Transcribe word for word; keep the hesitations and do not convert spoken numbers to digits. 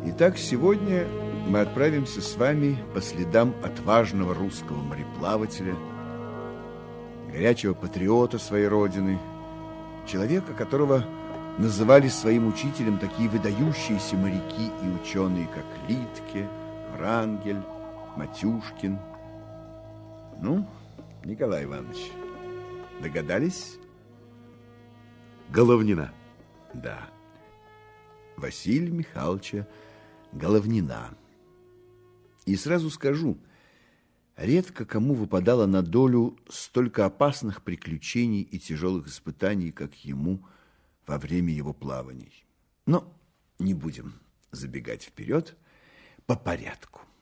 Итак, сегодня мы отправимся с вами по следам отважного русского мореплавателя, горячего патриота своей родины, человека, которого называли своим учителем такие выдающиеся моряки и ученые, как Литке, Врангель, Матюшкин. Ну, Николай Иванович, догадались? Головнина. Да. Василия Михайловича Головнина. И сразу скажу, редко кому выпадало на долю столько опасных приключений и тяжелых испытаний, как ему во время его плаваний. Но не будем забегать вперед, по порядку.